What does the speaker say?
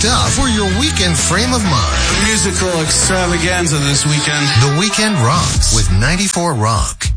pumped up for your weekend frame of mind. The musical extravaganza this weekend. The Weekend Rocks with 94 Rock.